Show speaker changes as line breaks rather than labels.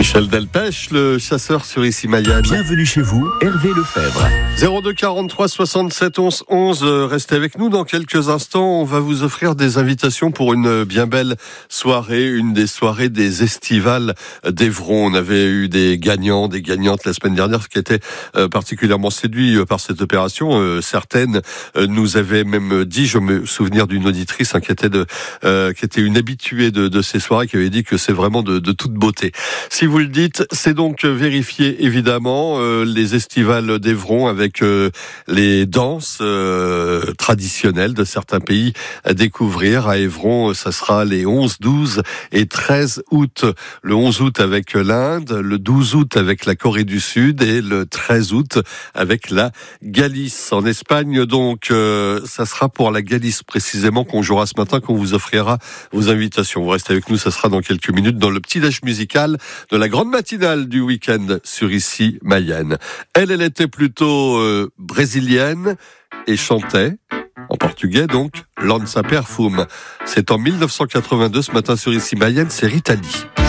Michel Delpech, le chasseur sur Ici Mayenne.
Bienvenue chez vous, Hervé Lefebvre.
02 43 67 11 11. Restez avec nous dans quelques instants. On va vous offrir des invitations pour une bien belle soirée, une des soirées des estivales d'Evron. On avait eu des gagnants, des gagnantes la semaine dernière, ce qui était particulièrement séduit par cette opération. Certaines nous avaient même dit, je me souviens d'une auditrice qui était une habituée de ces soirées, qui avait dit que c'est vraiment de toute beauté. Si vous le dites, c'est donc vérifié évidemment, les estivales d'Evron avec les danses traditionnelles de certains pays à découvrir. À Evron, ça sera les 11, 12 et 13 août. Le 11 août avec l'Inde, le 12 août avec la Corée du Sud et le 13 août avec la Galice. En Espagne, donc, ça sera pour la Galice précisément qu'on jouera ce matin, qu'on vous offrira vos invitations. Vous restez avec nous, ça sera dans quelques minutes dans le petit déj musical de la grande matinale du week-end sur Ici Mayenne. Elle était plutôt brésilienne et chantait en portugais donc Lança Perfume. C'est en 1982 ce matin sur Ici Mayenne, c'est Rita Lee.